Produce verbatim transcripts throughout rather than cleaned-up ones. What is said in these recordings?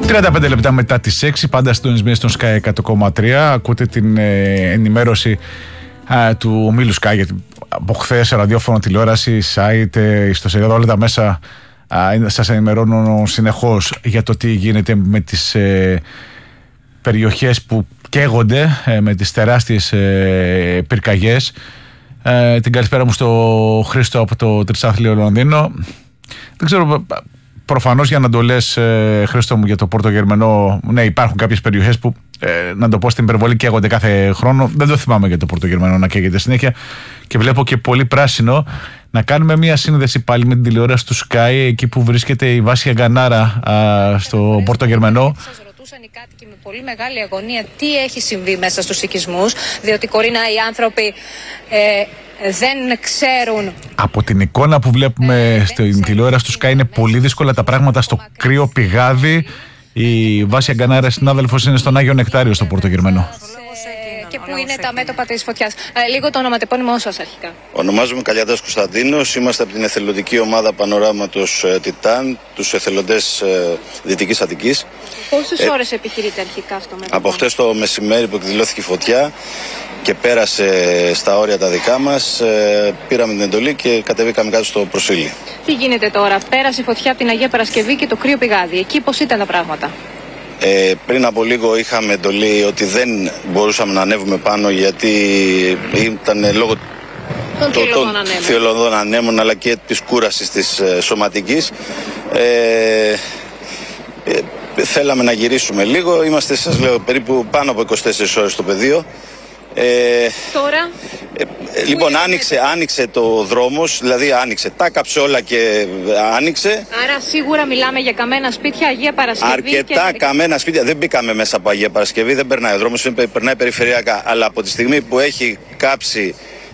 τριάντα πέντε λεπτά μετά τις έξι, πάντα συντονισμένοι στον Sky εκατό κόμμα τρία. Ακούτε την ε, ενημέρωση α, του ομίλου Sky, γιατί από χθες ραδιόφωνο, τηλεόραση, site, ιστοσελίδα, όλα τα μέσα α, σας ενημερώνουν συνεχώς για το τι γίνεται με τις ε, περιοχές που καίγονται ε, με τις τεράστιες ε, πυρκαγιές. Ε, την καλησπέρα μου στο Χρήστο από το Τρισάθλιο Λονδίνο. Δεν ξέρω, προφανώς για να το λες, ε, Χρήστο μου, για το Πορτογερμενό, ναι, υπάρχουν κάποιες περιοχές που, ε, να το πω στην υπερβολή, καίγονται κάθε χρόνο. Δεν το θυμάμαι για το Πορτογερμενό να καίγεται συνέχεια. Και βλέπω και πολύ πράσινο. Να κάνουμε μια σύνδεση πάλι με την τηλεόραση του Sky, εκεί που βρίσκεται η Βάσια Γκανάρα α, στο Πορτογερμενό. Οι κάτοικοι με πολύ μεγάλη αγωνία τι έχει συμβεί μέσα στους οικισμούς, διότι, Κορίνα, οι άνθρωποι ε, δεν ξέρουν. Από την εικόνα που βλέπουμε ε, στην τηλεόραση του Sky είναι πολύ δύσκολα τα πράγματα στο κρύο πηγάδι. Η Βάσια Γκανάρα, συνάδελφος, είναι στον Άγιο Νεκτάριο στο Πορτογερμενό. Και πού είναι τα μέτωπα της φωτιάς. Ε, λίγο το ονοματεπώνυμό σας αρχικά. Ονομάζομαι Καλιάτας Κωνσταντίνος. Είμαστε από την εθελοντική ομάδα Πανοράματος ε, Τιτάν, τους εθελοντές ε, Δυτικής Αττικής. Πόσες ε, ώρες επιχειρείται αρχικά αυτό μέτωπο? Από χτες το μεσημέρι που εκδηλώθηκε η φωτιά και πέρασε στα όρια τα δικά μας, ε, πήραμε την εντολή και κατεβήκαμε κάτω στο Προσήλι. Τι γίνεται τώρα? Πέρασε η φωτιά από την Αγία Παρασκευή και το κρύο πηγάδι. Εκεί πώς ήταν τα πράγματα? Ε, πριν από λίγο είχαμε εντολή ότι δεν μπορούσαμε να ανέβουμε πάνω, γιατί ήταν λόγω των θειολωδών ανέμων αλλά και της κούρασης της ε, σωματικής. Ε, ε, θέλαμε να γυρίσουμε λίγο. Είμαστε, σας λέω, περίπου πάνω από είκοσι τέσσερις ώρες στο πεδίο. Ε, Τώρα ε, λοιπόν άνοιξε, άνοιξε το δρόμος, δηλαδή άνοιξε, τα κάψε όλα και άνοιξε. Άρα σίγουρα μιλάμε για καμένα σπίτια, Αγία Παρασκευή. Αρκετά και... καμένα σπίτια. Δεν μπήκαμε μέσα από Αγία Παρασκευή, δεν περνάει ο δρόμος, περνάει περιφερειακά. Αλλά από τη στιγμή που έχει κάψει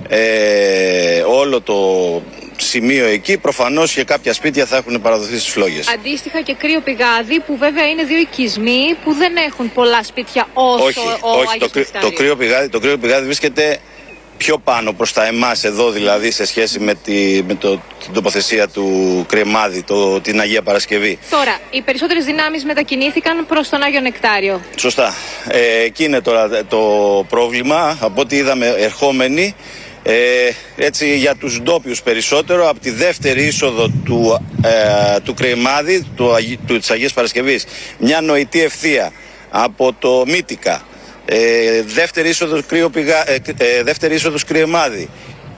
ε, όλο το σημείο εκεί, προφανώς και κάποια σπίτια θα έχουν παραδοθεί στις φλόγες. Αντίστοιχα και κρύο πηγάδι, που βέβαια είναι δύο οικισμοί που δεν έχουν πολλά σπίτια όσο όχι, ο όχι, Άγιος το, το, κρύο πηγάδι, το κρύο πηγάδι βρίσκεται πιο πάνω προς τα εμάς εδώ, δηλαδή σε σχέση με, τη, με το, την τοποθεσία του κρεμάδι, το, την Αγία Παρασκευή. Τώρα, οι περισσότερες δυνάμεις μετακινήθηκαν προς τον Άγιο Νεκτάριο. Σωστά. Ε, εκεί είναι τώρα το πρόβλημα. Από ό,τι είδαμε ερχόμενοι, Ε, έτσι για τους ντόπιους περισσότερο, από τη δεύτερη είσοδο του, ε, του κρεμάδι του, του, της Αγίας Παρασκευής, μια νοητή ευθεία από το Μύτικα, ε, δεύτερη είσοδος κρύο πηγα, ε, ε, δεύτερη είσοδος κρεμάδι,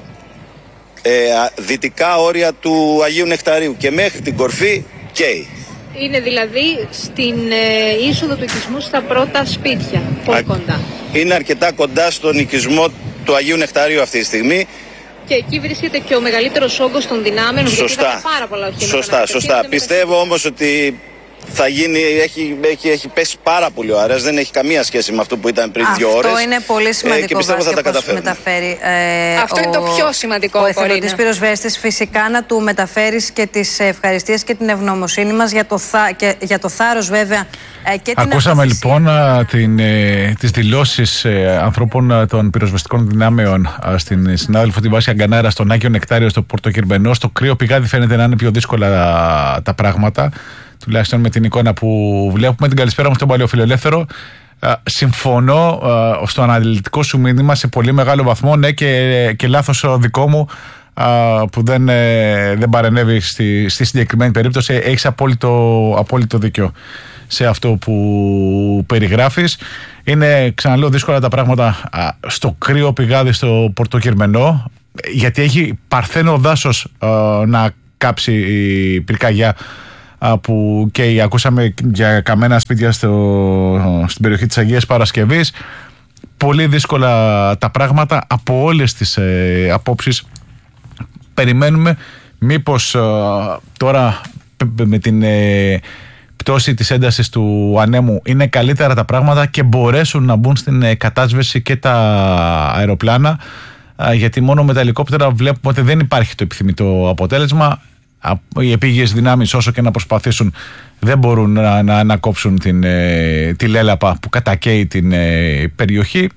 ε, δυτικά όρια του Αγίου Νεκταρίου και μέχρι την κορφή καίει. Είναι δηλαδή στην ε, είσοδο του οικισμού στα πρώτα σπίτια, πολύ κοντά. Είναι αρκετά κοντά στον οικισμό του Αγίου Νεκταρίου αυτή τη στιγμή. Και εκεί βρίσκεται και ο μεγαλύτερος όγκος των δυνάμεων. Σωστά. Πάρα πολλά οχήματα. Σωστά, σωστά. Πιστεύω όμως ότι θα γίνει, έχει, έχει, έχει πέσει πάρα πολύ ο αέρας, δεν έχει καμία σχέση με αυτό που ήταν πριν αυτό δύο ώρες. Αυτό είναι πολύ σημαντικό, ε, και πιστεύω θα τα καταφέρουμε. Μεταφέρει, ε, αυτό ο, είναι το πιο σημαντικό. Ο εθελοντής πυροσβέστης, φυσικά να του μεταφέρεις και τις ευχαριστίες και την ευγνωμοσύνη μας για το, θά, και, για το θάρρος, βέβαια. Ε, και την Ακούσαμε αυτοθυσία. λοιπόν την, ε, τις δηλώσεις ε, ανθρώπων των πυροσβεστικών δυνάμεων ε, στην συνάδελφο τη Βάσια Γκανάρα στον Άγιο Νεκτάριο στο Πορτογερμενό. Στο κρύο πηγάδι φαίνεται να είναι πιο δύσκολα τα, τα πράγματα, τουλάχιστον με την εικόνα που βλέπουμε. Την καλησπέρα μου στον Παλαιοφιλελεύθερο. Uh, συμφωνώ uh, στο αναλυτικό σου μήνυμα σε πολύ μεγάλο βαθμό, ναι, και, και λάθος ο δικό μου uh, που δεν, uh, δεν παρενέβη στη, στη συγκεκριμένη περίπτωση. Έχεις απόλυτο, απόλυτο δίκιο σε αυτό που περιγράφεις. Είναι, ξαναλέω, δύσκολα τα πράγματα uh, στο κρύο πηγάδι στο Πορτογερμενό, γιατί έχει παρθένο δάσος uh, να κάψει η πυρκαγιά που και ακούσαμε για καμένα σπίτια στο, στην περιοχή της Αγίας Παρασκευής. Πολύ δύσκολα τα πράγματα από όλες τις ε, απόψεις. Περιμένουμε μήπως ε, τώρα με την ε, πτώση της έντασης του ανέμου είναι καλύτερα τα πράγματα και μπορέσουν να μπουν στην ε, κατάσβεση και τα αεροπλάνα, ε, γιατί μόνο με τα ελικόπτερα βλέπουμε ότι δεν υπάρχει το επιθυμητό αποτέλεσμα. Οι επίγειες δυνάμεις, όσο και να προσπαθήσουν, δεν μπορούν να, να ανακόψουν την, ε, τη λέλαπα που κατακαίει την ε, περιοχή.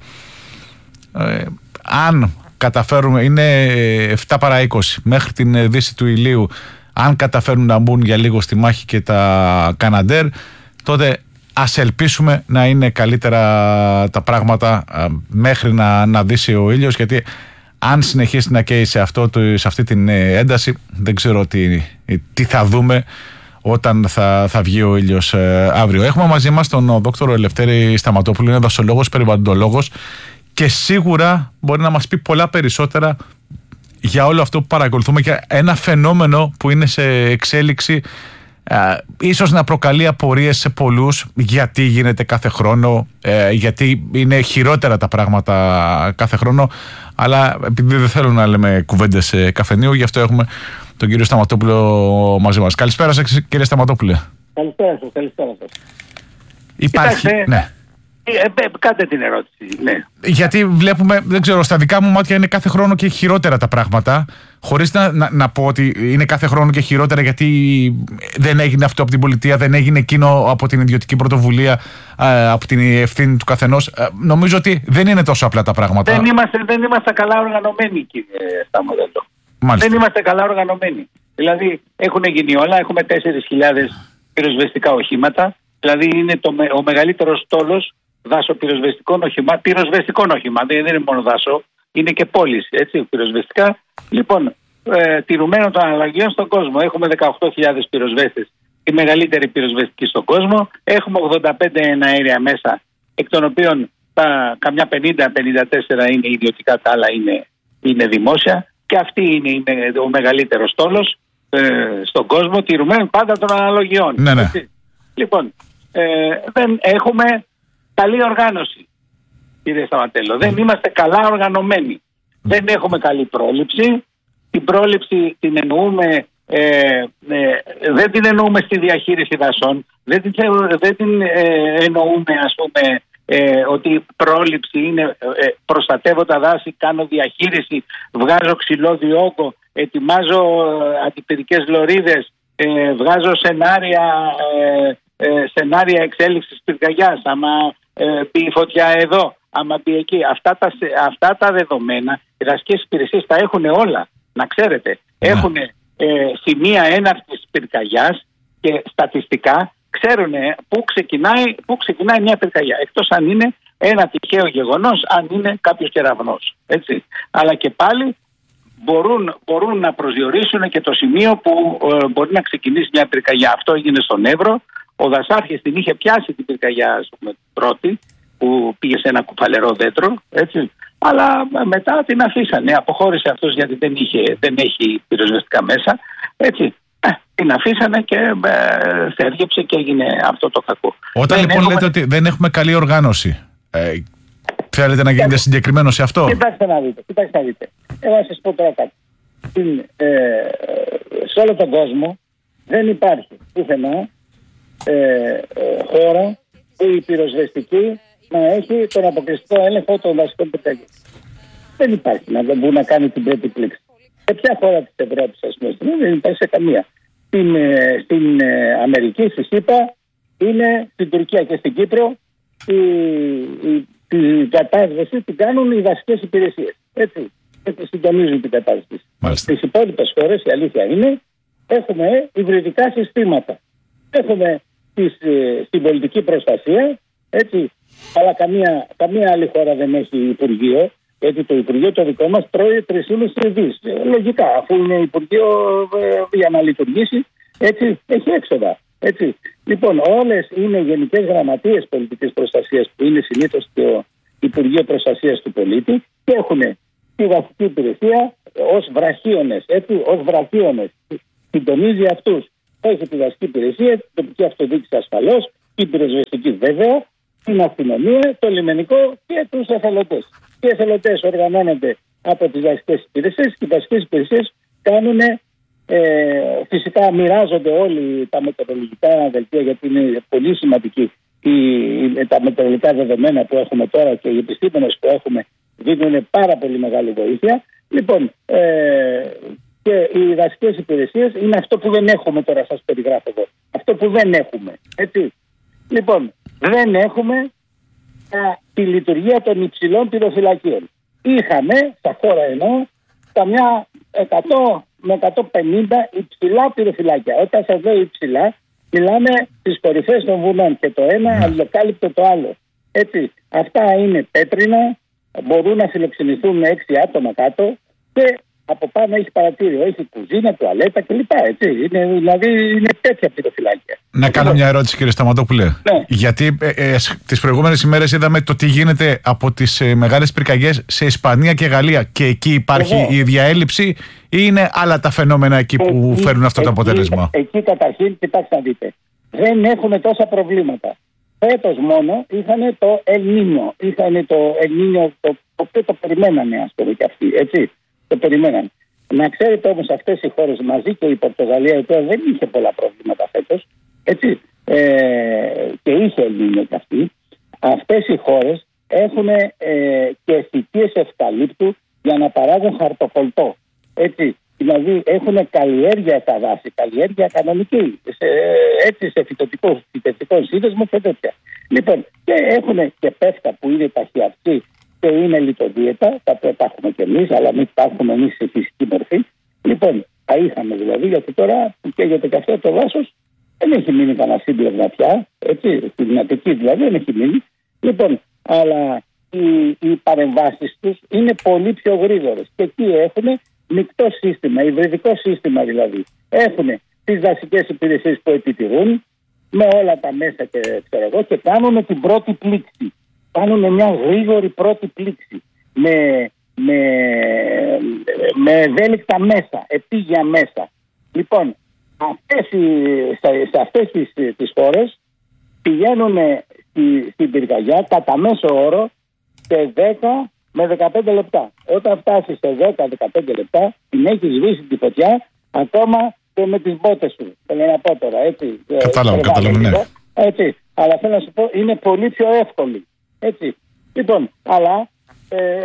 Ε, αν καταφέρουμε, είναι επτά παρά είκοσι μέχρι την δύση του ηλίου, αν καταφέρουν να μπουν για λίγο στη μάχη και τα Καναντέρ, τότε ας ελπίσουμε να είναι καλύτερα τα πράγματα μέχρι να, να δύσει ο ήλιος, γιατί αν συνεχίσει να καίει σε, αυτό, σε αυτή την ένταση, δεν ξέρω τι, τι θα δούμε όταν θα, θα βγει ο ήλιος ε, αύριο. Έχουμε μαζί μας τον δόκτωρο Ελευθέρη Σταματόπουλο, είναι δασολόγος, περιβαλλοντολόγος, και σίγουρα μπορεί να μας πει πολλά περισσότερα για όλο αυτό που παρακολουθούμε και ένα φαινόμενο που είναι σε εξέλιξη, ε, ίσως να προκαλεί απορίες σε πολλούς, γιατί γίνεται κάθε χρόνο, ε, γιατί είναι χειρότερα τα πράγματα κάθε χρόνο, αλλά επειδή δεν θέλω να λέμε κουβέντες ε, καφενείου, γι' αυτό έχουμε τον κύριο Σταματόπουλο μαζί μας. Καλησπέρα σας, κύριε Σταματόπουλε. Καλησπέρα σας, καλησπέρα σας. Υπάρχει, Κοιτάξτε, ναι. Ε, ε, κάντε την ερώτηση, ναι. Γιατί βλέπουμε, δεν ξέρω, στα δικά μου μάτια είναι κάθε χρόνο και χειρότερα τα πράγματα. Χωρίς να, να, να πω ότι είναι κάθε χρόνο και χειρότερα γιατί δεν έγινε αυτό από την πολιτεία, δεν έγινε εκείνο από την ιδιωτική πρωτοβουλία, από την ευθύνη του καθενός. Νομίζω ότι δεν είναι τόσο απλά τα πράγματα. Δεν είμαστε, δεν είμαστε καλά οργανωμένοι, κύριε Σταμοδέλο. Δεν είμαστε καλά οργανωμένοι. Δηλαδή έχουν γίνει όλα, έχουμε τέσσερις χιλιάδες πυροσβεστικά οχήματα. Δηλαδή είναι το, ο μεγαλύτερος στόλος δάσο πυροσβεστικών οχημάτων. Πυροσβεστικών οχημάτων, δεν είναι μόνο δάσο, είναι και πόλεις, έτσι, πυροσβεστικά. Λοιπόν, ε, τηρουμένο των αναλογιών στον κόσμο. Έχουμε δεκαοκτώ χιλιάδες πυροσβέστες, η μεγαλύτερη πυροσβεστική στον κόσμο. Έχουμε ογδόντα πέντε εναέρια μέσα, εκ των οποίων τα, καμιά πενήντα με πενήντα τέσσερα είναι ιδιωτικά, τα άλλα είναι, είναι δημόσια. Και αυτή είναι ο μεγαλύτερος στόλος ε, στον κόσμο, τηρουμένο πάντα των αναλογιών. Ναι, ναι. Λοιπόν, ε, δεν έχουμε καλή οργάνωση, κύριε Σταματέλο. Δεν είμαστε καλά οργανωμένοι. Δεν έχουμε καλή πρόληψη. Την πρόληψη την εννοούμε, ε, ε, δεν την εννοούμε στη διαχείριση δασών. Δεν την, δεν την ε, εννοούμε, ας πούμε, ε, ότι η πρόληψη είναι ε, προστατεύω τα δάση, κάνω διαχείριση, βγάζω ξυλώδιο όγκο, ετοιμάζω ε, αντιπυρικές λωρίδες, ε, βγάζω σενάρια, ε, ε, σενάρια εξέλιξης πυρκαγιάς, άμα ε, πει φωτιά εδώ, άμα πει εκεί. Αυτά τα, αυτά τα δεδομένα οι δασικές υπηρεσίες τα έχουν όλα, να ξέρετε. Yeah. Έχουν ε, σημεία έναρξης πυρκαγιάς και στατιστικά ξέρουν πού ξεκινάει, πού ξεκινάει μια πυρκαγιά. Εκτός αν είναι ένα τυχαίο γεγονός, αν είναι κάποιος κεραυνός. Έτσι. Αλλά και πάλι μπορούν, μπορούν να προσδιορίσουν και το σημείο που ε, μπορεί να ξεκινήσει μια πυρκαγιά. Αυτό έγινε στον Εύρο. Ο δασάρχης την είχε πιάσει την πυρκαγιά, ας πούμε, πρώτη, που πήγε σε ένα κουφαλερό δέντρο, έτσι. Αλλά μετά την αφήσανε. Αποχώρησε αυτός γιατί δεν, είχε, δεν έχει πυροσβεστικά μέσα. Έτσι. Ε, την αφήσανε και ε, θέργεψε και έγινε αυτό το κακό. Όταν δεν λοιπόν έχουμε... λέτε ότι δεν έχουμε καλή οργάνωση, ε, θέλετε να γίνετε συγκεκριμένο σε αυτό? Κοιτάξτε να δείτε. Κοιτάξτε να δείτε. Εγώ να σας πω τώρα κάτι. Ε, σε όλο τον κόσμο δεν υπάρχει πουθενά ε, ε, χώρα που η πυροσβεστική να έχει τον αποκλειστικό έλεγχο των δασικών πυρκαγιών. Δεν υπάρχει να μπορεί να κάνει την πρώτη πλήξη. Σε ποια χώρα της Ευρώπης, ας πούμε, δεν υπάρχει σε καμία. Στην, στην Αμερική, στη ΣΥΠΑ, είναι στην Τουρκία και στην Κύπρο, η, η, την κατάσβεση την κάνουν οι δασικές υπηρεσίες. Έτσι, έτσι συντονίζουν την κατάσβεση. Στις υπόλοιπες χώρες, η αλήθεια είναι, έχουμε υβριδικά συστήματα. Έχουμε τις, στην πολιτική προστασία, έτσι, αλλά καμία, καμία άλλη χώρα δεν έχει υπουργείο. Γιατί το Υπουργείο το δικό μας τρώει τρεις κόμμα πέντε δις. Λογικά, αφού είναι Υπουργείο ε, για να λειτουργήσει, έτσι, έχει έξοδα. Έτσι. Λοιπόν, όλες είναι γενικές γραμματείες πολιτικής προστασίας που είναι συνήθως το Υπουργείο Προστασίας του Πολίτη και έχουν τη βασική υπηρεσία ως βραχίονες. Έτσι, ως βραχίονες. Συντονίζει αυτούς. Έχει τη βασική υπηρεσία, την τοπική αυτοδιοίκηση ασφαλώς, την πυροσβεστική βέβαια, την αστυνομία, το λιμενικό και τους εθελοντές. Οι εθελοντές οργανώνονται από τις δασικές υπηρεσίες και οι δασικές υπηρεσίες κάνουν, ε, φυσικά μοιράζονται όλοι τα μετεωρολογικά δελτία, γιατί είναι πολύ σημαντική η, τα μετεωρολογικά δεδομένα που έχουμε τώρα και οι επιστήμονες που έχουμε δίνουν πάρα πολύ μεγάλη βοήθεια. Λοιπόν, ε, και οι δασικές υπηρεσίες είναι αυτό που δεν έχουμε τώρα, σας περιγράφω εδώ. Αυτό που δεν έχουμε. Έτσι. Λοιπόν, δεν έχουμε τη λειτουργία των υψηλών πυροφυλακίων. Είχαμε, στα χώρα ενώ, καμιά εκατό με εκατόν πενήντα υψηλά πυροφυλάκια. Όταν σας λέω υψηλά, Μιλάμε στις κορυφές των βουνών και το ένα ναι. αλληλοκάλυπτο το άλλο. Έτσι, αυτά είναι πέτρινα, μπορούν να φιλοξενηθούν με έξι άτομα κάτω και από πάνω έχει παρατήριο, έχει κουζίνα, τουαλέτα κλπ. Έτσι. Είναι, δηλαδή είναι τέτοια πυροφυλάκια. Να κάνω λοιπόν μια ερώτηση, κύριε Σταματόπουλε. Ναι. Γιατί ε, ε, τις προηγούμενες ημέρες είδαμε το τι γίνεται από τις ε, μεγάλες πυρκαγιές σε Ισπανία και Γαλλία. Και εκεί υπάρχει Εγώ. η ίδια έλλειψη, ή είναι άλλα τα φαινόμενα εκεί που εκεί, φέρουν αυτό το αποτέλεσμα? Εκεί, εκεί καταρχήν, κοιτάξτε να δείτε, δεν έχουν τόσα προβλήματα. Φέτος μόνο είχαν το Ελνίνιο. Είχαν το Ελνίνιο, το οποίο το περιμένανε, ας πούμε, και αυτοί. Έτσι. Το περιμένανε. Να ξέρετε όμως, αυτές οι χώρες μαζί και η Πορτογαλία, η οποία δεν είχε πολλά προβλήματα φέτος, έτσι, ε, και είχε Ελνίνιο και αυτή, αυτές οι χώρες έχουν ε, και θητείες ευκαλύπτου για να παράγουν χαρτοκολτό. Έτσι. Δηλαδή έχουν καλλιέργεια στα δάση, καλλιέργεια κανονική, σε, έτσι σε φυτοτικό, φυτευτικό σύνδεσμο και τέτοια. Λοιπόν, και έχουν και πέφτα που είναι ταχυαυσί και είναι λιτοδίαιτα, τα οποία τα έχουμε και εμείς, αλλά μην τα έχουμε εμείς σε φυσική μορφή. Λοιπόν, τα είχαμε δηλαδή, γιατί τώρα που καίγεται και αυτό το δάσος, δεν έχει μείνει κανένα σύμπλεγμα πια, έτσι, στην Αττική δηλαδή δεν έχει μείνει. Λοιπόν, αλλά οι, οι παρεμβάσεις τους είναι πολύ πιο γρήγορες και εκεί έχουν μεικτό σύστημα, υβριδικό σύστημα δηλαδή. Έχουν τις δασικές υπηρεσίες που επιτηρούν με όλα τα μέσα και ξέρω εγώ και κάνουν την πρώτη πλήξη. Κάνουν μια γρήγορη πρώτη πλήξη με, με, με ευέλικτα μέσα, επίγεια μέσα. Λοιπόν, αυτές οι, σε αυτές τις, τις χώρες πηγαίνουν στη, στην πυρκαγιά κατά μέσο όρο σε δέκα με δεκαπέντε λεπτά. Όταν φτάσει σε δέκα με δεκαπέντε λεπτά, την έχει σβήσει τη φωτιά ακόμα και με τις μπότες σου. Θέλω να πω τώρα, έτσι. Κατάλαβα, κατάλαβα, ναι. Έτσι. Αλλά θέλω να σου πω, είναι πολύ πιο εύκολη. Έτσι. Λοιπόν, αλλά ε, ε,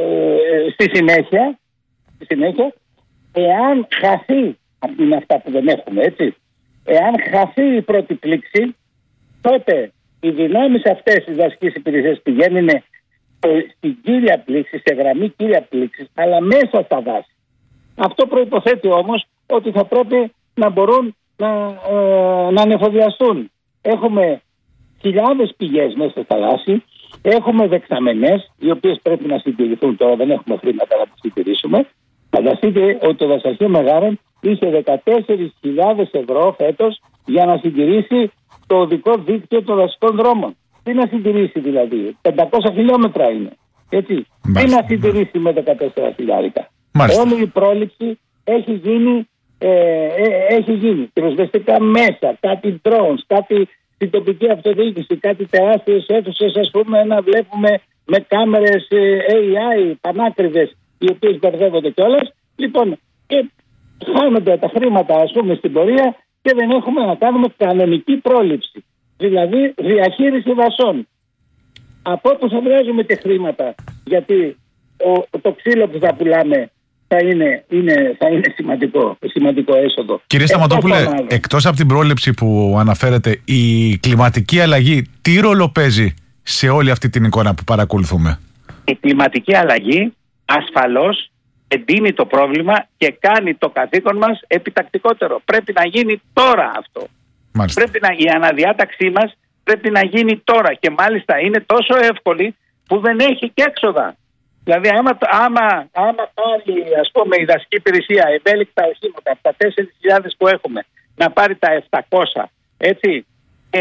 στη συνέχεια, στη συνέχεια, εάν χαθεί, αυτή είναι αυτά που δεν έχουμε, έτσι. Εάν χαθεί η πρώτη πλήξη, τότε οι δυνάμεις αυτές της δασικής υπηρεσίας πηγαίνουν στην κύρια πλήξη, σε γραμμή κύρια πλήξης, αλλά μέσα στα δάση. Αυτό προϋποθέτει όμως ότι θα πρέπει να μπορούν να, ε, να ανεφοδιαστούν. Έχουμε χιλιάδες πηγές μέσα στα δάση, έχουμε δεξαμενές, οι οποίες πρέπει να συντηρηθούν τώρα, δεν έχουμε χρήματα να τις συντηρήσουμε. Φανταστείτε ότι το Δασαρχείο Μεγάρων είχε δεκατέσσερις χιλιάδες ευρώ φέτος για να συντηρήσει το οδικό δίκτυο των δασικών δρόμων. Τι να συντηρήσει δηλαδή, πεντακόσια χιλιόμετρα είναι. Έτσι. Τι να συντηρήσει με δεκατέσσερα χιλιάρικα. Όλη η πρόληψη έχει γίνει, ε, ε, έχει γίνει. Πυροσβεστικά μέσα, κάτι drones, κάτι στην τοπική αυτοδιοίκηση, κάτι τεράστιες αίθουσες, ας πούμε, να βλέπουμε με κάμερες ε, έι άι πανάκριβες, οι οποίες μπερδεύονται κιόλας. Λοιπόν, και χάνονται τα χρήματα, ας πούμε, στην πορεία και δεν έχουμε να κάνουμε κανονική πρόληψη. Δηλαδή διαχείριση δασών. Από όπου θα βγάζουμε και χρήματα, γιατί ο, το ξύλο που θα πουλάμε θα είναι, είναι, θα είναι σημαντικό, σημαντικό έσοδο. Κύριε Σταματόπουλε, εκτός από την πρόληψη που αναφέρετε, η κλιματική αλλαγή τι ρόλο παίζει σε όλη αυτή την εικόνα που παρακολουθούμε? Η κλιματική αλλαγή ασφαλώς εντείνει το πρόβλημα και κάνει το καθήκον μας επιτακτικότερο. Πρέπει να γίνει τώρα αυτό. Πρέπει να, η αναδιάταξή μας πρέπει να γίνει τώρα και μάλιστα είναι τόσο εύκολη που δεν έχει και έξοδα. Δηλαδή άμα, άμα, άμα πάρει, ας πούμε, η δασική υπηρεσία ευέλικτα οχήματα από τα τέσσερις χιλιάδες που έχουμε να πάρει τα επτακόσια, έτσι, ε,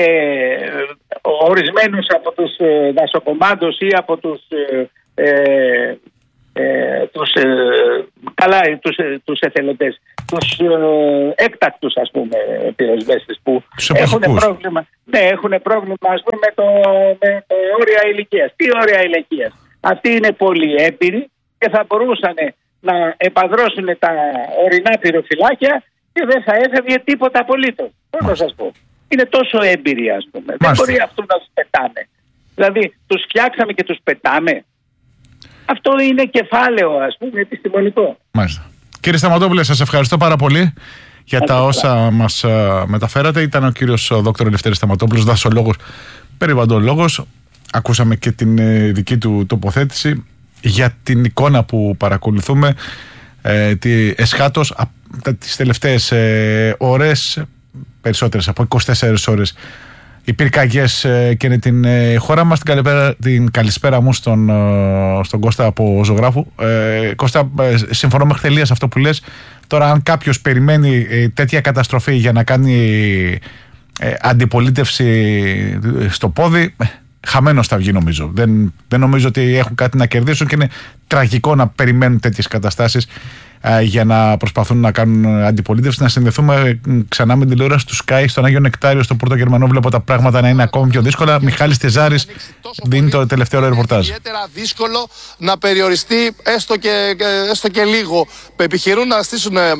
ορισμένους από τους ε, δασοκομάντους ή από τους ε, ε, Ε, τους, ε, καλά, τους, ε, τους εθελοντές, τους ε, έκτακτους, ας πούμε, πυροσβέστες που έχουν πρόβλημα, ναι, έχουν πρόβλημα, ας πούμε, με το, με το όρια ηλικίας. Τι όρια ηλικίας? Αυτοί είναι πολύ έμπειροι και θα μπορούσαν να επαδρώσουν τα ορεινά πυροφυλάκια και δεν θα έφευγε τίποτα απολύτως. Πώς να σας πω. Είναι τόσο έμπειροι, ας πούμε. Μάλιστα. Δεν μπορεί αυτού να τους πετάμε. Δηλαδή, τους φτιάξαμε και τους πετάμε. Αυτό είναι κεφάλαιο, ας πούμε, επιστημονικό. Μάλιστα. Κύριε Σταματόπουλε, σας ευχαριστώ πάρα πολύ για τα όσα μας uh, μεταφέρατε. Ήταν ο κύριος Δόκτωρ Λευτέρης Σταματόπουλος, δασολόγος, περιβαλλοντολόγος. Ακούσαμε και την ε, δική του τοποθέτηση για την εικόνα που παρακολουθούμε. Ε, τι, εσχάτως, α, τις τελευταίες ε, ώρες περισσότερες από είκοσι τέσσερις ώρες οι πυρκαγιές ε, και είναι την ε, χώρα μας. Την, καλησπέρα, την καλησπέρα μου στον, ε, στον Κώστα από Ζωγράφου. Ε, Κώστα, ε, συμφωνώ μέχρι τελείας αυτό που λες. Τώρα, αν κάποιος περιμένει ε, τέτοια καταστροφή για να κάνει ε, αντιπολίτευση στο πόδι, ε, χαμένος θα βγει, νομίζω. Δεν, δεν νομίζω ότι έχουν κάτι να κερδίσουν και είναι τραγικό να περιμένουν τέτοιες καταστάσεις ε, για να προσπαθούν να κάνουν αντιπολίτευση. Να συνδεθούμε ξανά με την τηλεόραση του Sky στον Άγιο Νεκτάριο, στο Πόρτο Γερμανό. Βλέπω τα πράγματα να είναι ακόμη πιο δύσκολα. Μιχάλης Τεζάρης δίνει το τελευταίο ρεπορτάζ. Είναι ιδιαίτερα δύσκολο να περιοριστεί έστω και, έστω και λίγο. Επιχειρούν να στήσουν ε,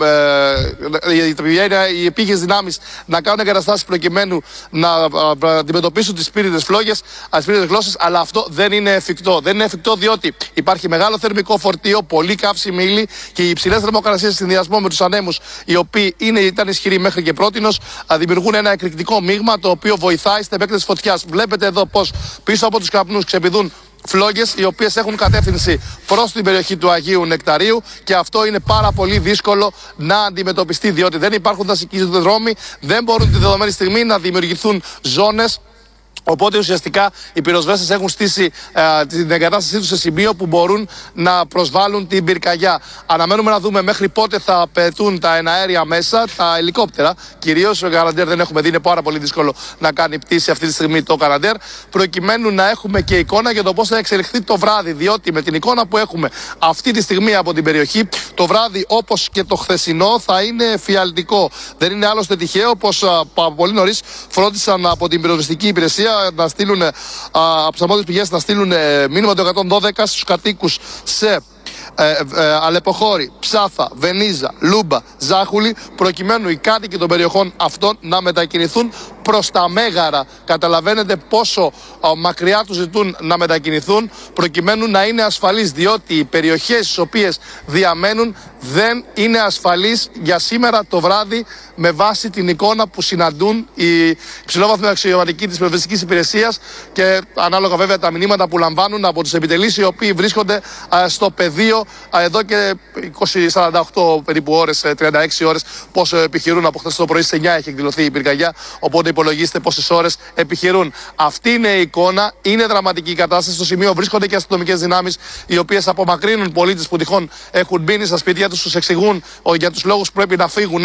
ε, οι επίγειες δυνάμεις να κάνουν εγκαταστάσεις προκειμένου να ε, αντιμετωπίσουν τις πύρινες φλόγες, τις πύρινες γλώσσες, αλλά αυτό δεν είναι εφικτό. Δεν είναι εφικτό διότι υπάρχει μεγάλο θερμικό φορτίο, πολύ καύσιμη ύλη και οι υψηλές θερμοκρασίες σε συνδυασμό με τους ανέμους, οι οποίοι είναι, ήταν ισχυροί μέχρι και πρότινος, δημιουργούν ένα εκρηκτικό μείγμα το οποίο βοηθάει στην επέκταση της φωτιάς. Βλέπετε εδώ πως πίσω από τους καπνούς ξεπηδούν φλόγες οι οποίες έχουν κατεύθυνση προς την περιοχή του Αγίου Νεκταρίου και αυτό είναι πάρα πολύ δύσκολο να αντιμετωπιστεί διότι δεν υπάρχουν δασικοί δρόμοι, δεν μπορούν τη δεδομένη στιγμή να δημιουργηθούν ζώνες. Οπότε ουσιαστικά οι πυροσβέστες έχουν στήσει ε, την εγκατάστασή τους σε σημείο που μπορούν να προσβάλλουν την πυρκαγιά. Αναμένουμε να δούμε μέχρι πότε θα πετούν τα εναέρια μέσα, τα ελικόπτερα. Κυρίως ο Καναντέρ δεν έχουμε δει, είναι πάρα πολύ δύσκολο να κάνει πτήση αυτή τη στιγμή το Καναντέρ. Προκειμένου να έχουμε και εικόνα για το πώς θα εξελιχθεί το βράδυ. Διότι με την εικόνα που έχουμε αυτή τη στιγμή από την περιοχή, το βράδυ όπως και το χθεσινό θα είναι εφιαλτικό. Δεν είναι άλλωστε τυχαίο πως πολύ νωρίς φρόντισαν από την πυροσβεστική υπηρεσία να στείλουν, α, από τις αρμόδιες πηγές να στείλουν ε, μήνυμα το εκατόν δώδεκα στους κατοίκους σε ε, ε, Αλεποχώρη, Ψάθα, Βενίζα, Λούμπα, Ζάχουλη, προκειμένου οι κάτοικοι των περιοχών αυτών να μετακινηθούν προς τα Μέγαρα. Καταλαβαίνετε πόσο α, μακριά τους ζητούν να μετακινηθούν προκειμένου να είναι ασφαλείς, διότι οι περιοχές στις οποίες διαμένουν δεν είναι ασφαλείς για σήμερα το βράδυ με βάση την εικόνα που συναντούν οι υψηλόβαθμοι αξιωματικοί της πυροσβεστικής υπηρεσίας και ανάλογα βέβαια τα μηνύματα που λαμβάνουν από τους επιτελείς οι οποίοι βρίσκονται α, στο πεδίο α, εδώ και είκοσι σαράντα οκτώ περίπου ώρες, τριάντα έξι ώρες πόσο επιχειρούν. Από χθες το πρωί στις εννιά έχει εκδηλωθεί η πυρκαγιά, οπότε υπολογίστε πόσες ώρες επιχειρούν. Αυτή είναι η εικόνα, είναι δραματική η κατάσταση. Στο σημείο βρίσκονται και αστυνομικές δυνάμεις οι οποίες απομακρύνουν πολίτες που τυχόν έχουν μπει στα σπίτια τους, τους εξηγούν για τους λόγους που πρέπει να φύγουν.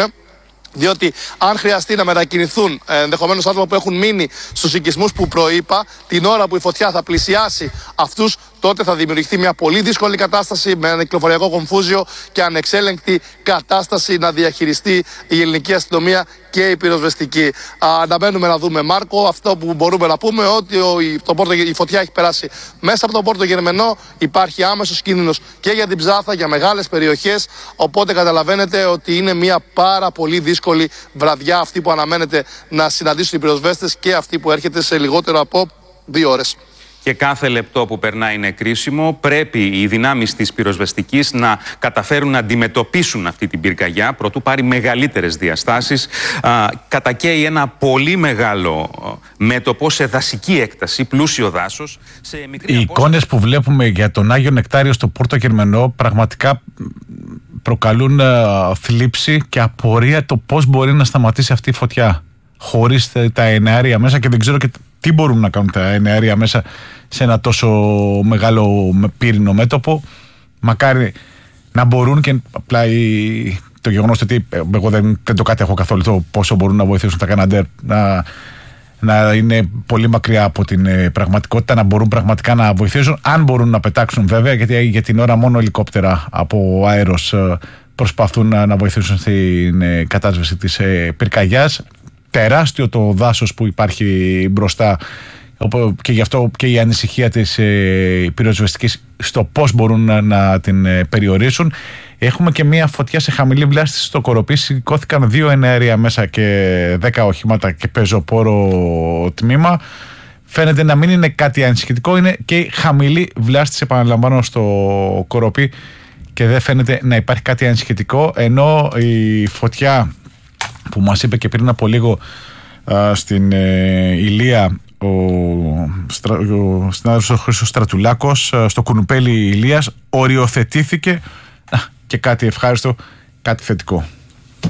Διότι αν χρειαστεί να μετακινηθούν ενδεχομένως άτομα που έχουν μείνει στους οικισμούς που προείπα, την ώρα που η φωτιά θα πλησιάσει αυτούς, τότε θα δημιουργηθεί μια πολύ δύσκολη κατάσταση με ένα κυκλοφοριακό κομφούζιο και ανεξέλεγκτη κατάσταση να διαχειριστεί η ελληνική αστυνομία και η πυροσβεστική. Αναμένουμε να δούμε, Μάρκο, αυτό που μπορούμε να πούμε ότι ο, η, το πόρτο, η φωτιά έχει περάσει μέσα από τον Πόρτο Γερμενό. Υπάρχει άμεσος κίνδυνος και για την Ψάθα, για μεγάλες περιοχές. Οπότε καταλαβαίνετε ότι είναι μια πάρα πολύ δύσκολη βραδιά αυτή που αναμένεται να συναντήσουν οι πυροσβέστες και αυτή που έρχεται σε λιγότερο από δύο ώρες. Και κάθε λεπτό που περνάει είναι κρίσιμο. Πρέπει οι δυνάμεις της πυροσβεστικής να καταφέρουν να αντιμετωπίσουν αυτή την πυρκαγιά προτού πάρει μεγαλύτερες διαστάσεις. Α, κατακαίει ένα πολύ μεγάλο μέτωπο σε δασική έκταση, πλούσιο δάσος. Σε μικρή Οι εικόνες που βλέπουμε για τον Άγιο Νεκτάριο στο Πόρτο Γερμενό πραγματικά προκαλούν α, θλίψη και απορία το πώς μπορεί να σταματήσει αυτή η φωτιά χωρίς τα εναέρια μέσα, και δεν ξέρω και τι μπορούν να κάνουν τα εναέρια μέσα σε ένα τόσο μεγάλο πύρινο μέτωπο. Μακάρι να μπορούν, και απλά η, το γεγονός ότι εγώ δεν, δεν το κατέχω καθόλου το πόσο μπορούν να βοηθήσουν τα Καναντέρ να, να είναι πολύ μακριά από την ε, πραγματικότητα, να μπορούν πραγματικά να βοηθήσουν, αν μπορούν να πετάξουν βέβαια, γιατί για την ώρα μόνο ελικόπτερα από αέρος ε, προσπαθούν να, να βοηθήσουν στην ε, κατάσβεση της ε, πυρκαγιάς. Τεράστιο το δάσος που υπάρχει μπροστά, και γι' αυτό και η ανησυχία της ε, πυροσβεστικής στο πώς μπορούν να, να την ε, περιορίσουν. Έχουμε και μια φωτιά σε χαμηλή βλάστηση στο Κοροπή. Σηκώθηκαν δύο εναέρια μέσα και δέκα οχήματα και πεζοπόρο τμήμα. Φαίνεται να μην είναι κάτι ανησυχητικό, είναι και η χαμηλή βλάστηση, επαναλαμβάνω, στο Κοροπή, και δεν φαίνεται να υπάρχει κάτι ανησυχητικό, ενώ η φωτιά που μας είπε και πριν από λίγο α, στην ε, Ηλία ο, στρα, ο συνάδελφος ο Χρήστος Στρατουλάκος, α, στο Κουνουπέλι Ηλίας, οριοθετήθηκε α, και κάτι ευχάριστο, κάτι θετικό.